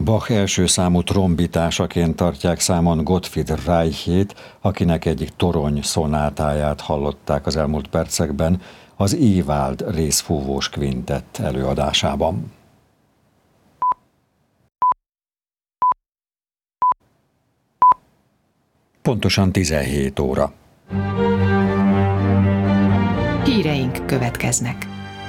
Bach első számú trombitásaként tartják számon Gottfried Reichét, akinek egyik torony szonátáját hallották az elmúlt percekben az Ewald részfúvós kvintett előadásában. Pontosan 17 óra. Híreink következnek.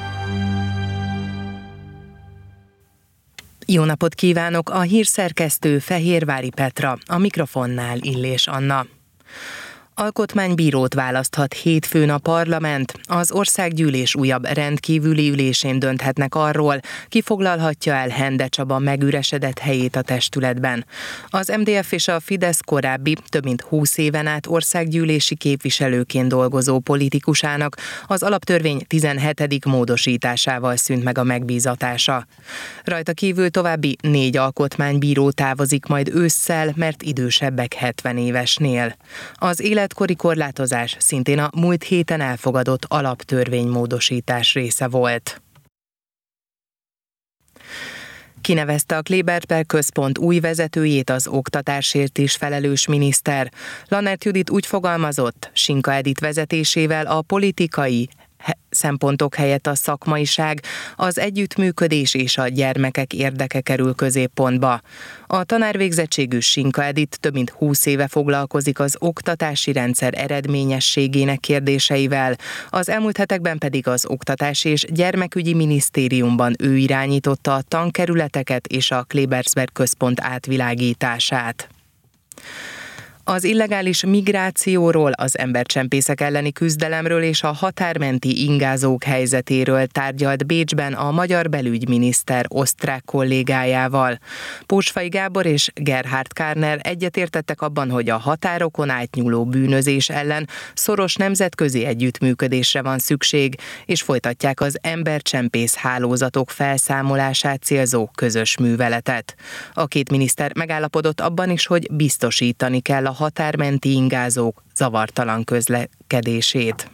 Jó napot kívánok! A hírszerkesztő Fehérvári Petra, a mikrofonnál Illés Anna. Alkotmánybírót választhat hétfőn a parlament. Az országgyűlés újabb rendkívüli ülésén dönthetnek arról, ki foglalhatja el Hende Csaba megüresedett helyét a testületben. Az MDF és a Fidesz korábbi, több mint 20 éven át országgyűlési képviselőként dolgozó politikusának az alaptörvény 17. módosításával szűnt meg a megbízatása. Rajta kívül további 4 alkotmánybíró távozik majd ősszel, mert idősebbek 70 évesnél. Az életkori korlátozás szintén a múlt héten elfogadott alaptörvénymódosítás része volt. Kinevezte a Kleberg Központ új vezetőjét az oktatásért is felelős miniszter. Lannert Judit úgy fogalmazott, Sinka Edit vezetésével a politikai szempontok helyett a szakmaiság, az együttműködés és a gyermekek érdeke kerül középpontba. A tanárvégzettségű Sinka Edit több mint 20 éve foglalkozik az oktatási rendszer eredményességének kérdéseivel, az elmúlt hetekben pedig az Oktatási és Gyermekügyi Minisztériumban ő irányította a tankerületeket és a Kleberg Központ átvilágítását. Az illegális migrációról, az embercsempészek elleni küzdelemről és a határmenti ingázók helyzetéről tárgyalt Bécsben a magyar belügyminiszter osztrák kollégájával. Pósfai Gábor és Gerhard Kárner egyetértettek abban, hogy a határokon átnyúló bűnözés ellen szoros nemzetközi együttműködésre van szükség, és folytatják az embercsempész hálózatok felszámolását célzó közös műveletet. A két miniszter megállapodott abban is, hogy biztosítani kell a határmenti ingázók zavartalan közlekedését.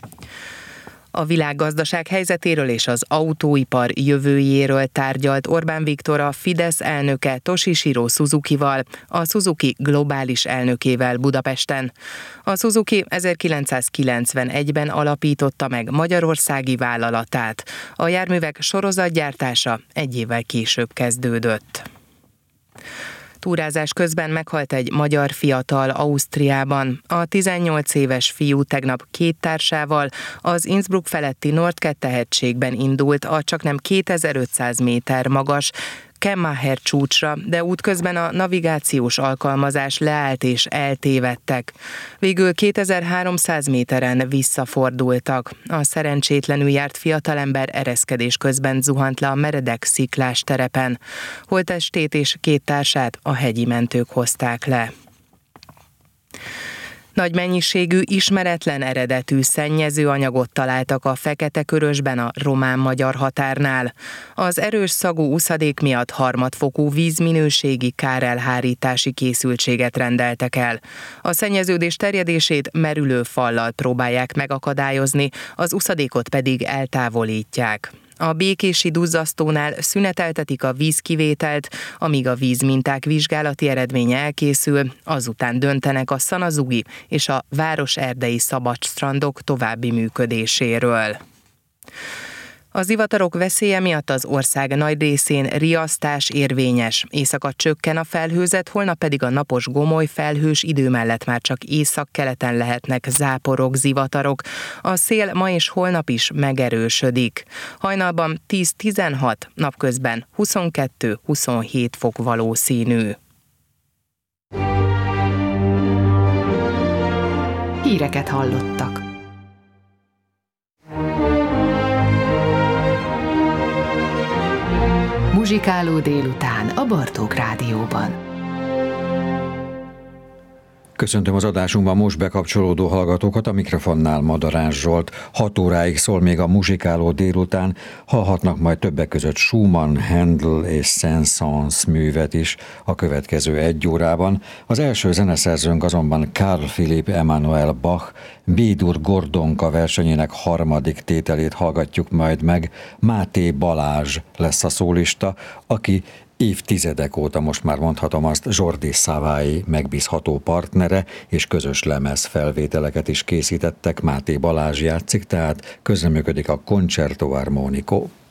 A világgazdaság helyzetéről és az autóipar jövőjéről tárgyalt Orbán Viktor a Fidesz elnöke Toshihiro Suzukival, a Suzuki globális elnökével Budapesten. A Suzuki 1991-ben alapította meg magyarországi vállalatát. A járművek sorozatgyártása 1 évvel később kezdődött. Túrázás közben meghalt egy magyar fiatal Ausztriában. A 18 éves fiú tegnap 2 társával az Innsbruck feletti Nordkette-hegységben indult a csaknem 2500 méter magas Kemmacher csúcsra, de útközben a navigációs alkalmazás leállt és eltévedtek. Végül 2300 méteren visszafordultak. A szerencsétlenül járt fiatalember ereszkedés közben zuhant le a meredek sziklás terepen. Holttestét és 2 társát a hegyi mentők hozták le. Nagy mennyiségű, ismeretlen eredetű szennyezőanyagot találtak a Fekete-Körösben a román-magyar határnál. Az erős szagú uszadék miatt harmadfokú vízminőségi kárelhárítási készültséget rendeltek el. A szennyeződés terjedését merülő fallal próbálják megakadályozni, az uszadékot pedig eltávolítják. A békési duzzasztónál szüneteltetik a vízkivételt, amíg a vízminták vizsgálati eredménye elkészül, azután döntenek a szanazugi és a városerdei szabadstrandok további működéséről. Az zivatarok veszélye miatt az ország nagy részén riasztás érvényes. Éjszaka csökken a felhőzet, holnap pedig a napos gomoly felhős idő mellett már csak északkeleten lehetnek záporok, zivatarok. A szél ma és holnap is megerősödik. Hajnalban 10-16, napközben 22-27 fok valószínű. Híreket hallottak. Muzsikáló délután a Bartók Rádióban. Köszöntöm az adásunkban most bekapcsolódó hallgatókat, a mikrofonnál Madarás Zsolt. 6 óráig szól még a muzsikáló délután, hallhatnak majd többek között Schumann, Handel és Saint-Saëns művet is a következő 1 órában. Az első zeneszerzőnk azonban Carl Philipp Emanuel Bach B-dur Gordonka versenyének 3. tételét hallgatjuk majd meg. Máté Balázs lesz a szólista, aki évtizedek óta, most már mondhatom azt, Jordi Savai megbízható partnere, és közös lemez felvételeket is készítettek. Máté Balázs játszik, tehát közreműködik a Concerto Armonico.